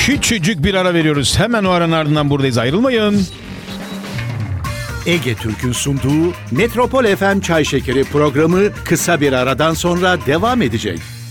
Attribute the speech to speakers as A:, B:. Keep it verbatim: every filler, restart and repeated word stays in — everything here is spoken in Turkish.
A: Küçücük bir ara veriyoruz. Hemen o aranın ardından buradayız. Ayrılmayın.
B: Ege Türk'ün sunduğu Metropol F M Çay Şekeri programı kısa bir aradan sonra devam edecek.